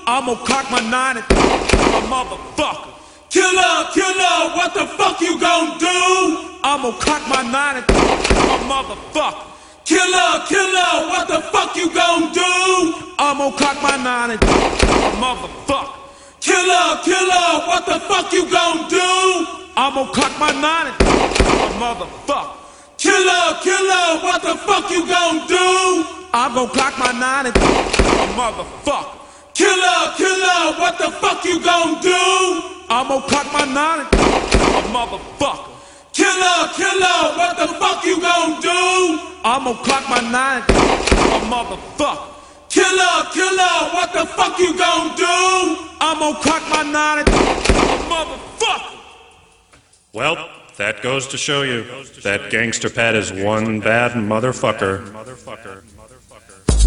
I'ma cock my 9 and a motherfucker. Killer, killer, what the fuck you gon' do? I'ma cock my 9 and a motherfucker. Killer, killer, what the fuck you gon' do? I'ma cock my 9 and a motherfucker. Killer, killer, what the fuck you gon' do? I'ma cock my 9 and a motherfucker. Killer, killer, what the fuck you gon' do? I'm gon' cock my 9 and a motherfucker. Killer, killer, what the fuck you gon' do? I'm gon' cock my 9 and a motherfucker. Killer, killer, what the fuck you gon' do? I'm gon' cock my 9 and a motherfucker. Killer, killer, what the fuck you gon' do? I'm gon' cock my 9 and a motherfucker. Well, that goes to show you that Gangster Pat is one bad motherfucker.